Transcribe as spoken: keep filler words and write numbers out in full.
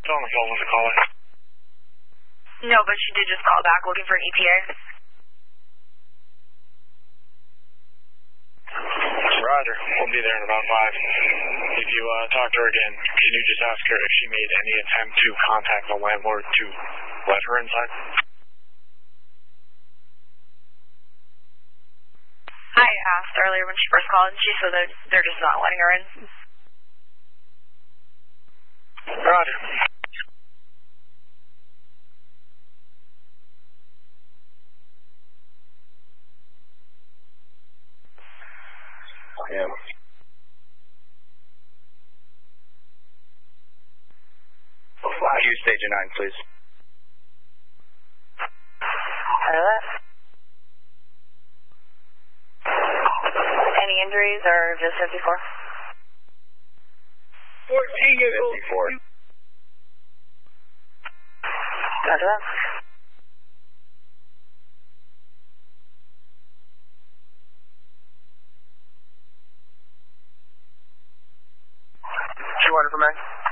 Still on the phone with the caller. No, but she did just call back looking for an E T A. Roger. We'll be there in about five. If you uh, talk to her again, can you just ask her if she made any attempt to contact the landlord to let her inside? I asked earlier when she first called, and she said that they're just not letting her in. Roger. Yeah. Fly you station nine, please. Hello? Any injuries or just fifty-four? fourteen years old. fifty-four. Roger that. She wanted from me?